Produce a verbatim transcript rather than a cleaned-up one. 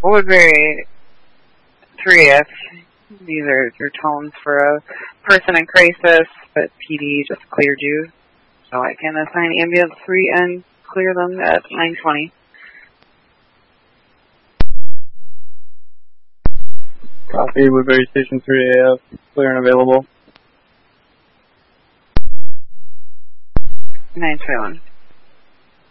Woodbury three F. These are your tones for a person in crisis, but P D just cleared you. So I can assign ambulance three and clear them at nine twenty. Copy, Woodbury Station three A F, clear and available. nine three one.